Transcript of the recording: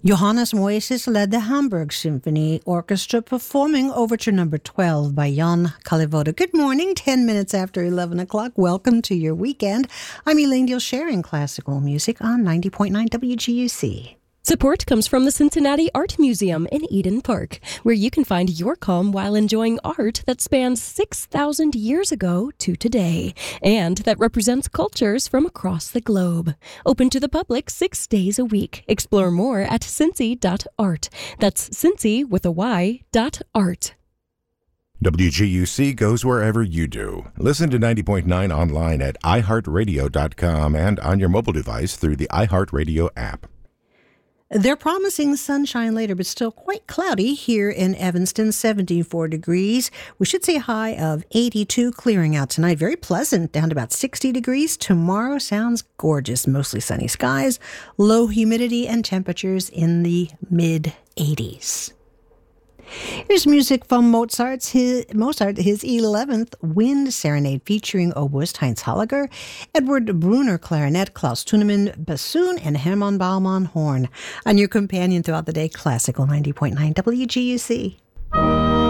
Johannes Moises led the Hamburg Symphony Orchestra performing Overture Number 12 by Jan Kalivoda. Good morning, 10 minutes after 11 o'clock. Welcome to your weekend. I'm Elaine Deal, sharing classical music on 90.9 WGUC. Support comes from the Cincinnati Art Museum in Eden Park, where you can find your calm while enjoying art that spans 6,000 years ago to today, and that represents cultures from across the globe. Open to the public 6 days a week. Explore more at cincy.art. That's Cincy with a Y, .art. WGUC goes wherever you do. Listen to 90.9 online at iHeartRadio.com and on your mobile device through the iHeartRadio app. They're promising sunshine later, but still quite cloudy here in Evanston, 74 degrees. We should see a high of 82, clearing out tonight. Very pleasant, down to about 60 degrees. Tomorrow sounds gorgeous, mostly sunny skies, low humidity, and temperatures in the mid-80s. Here's music from Mozart, his 11th Wind Serenade featuring oboist Heinz Hallager, Edward Brunner clarinet, Klaus Thunemann bassoon, and Hermann Baumann horn. On your companion throughout the day, Classical 90.9 WGUC.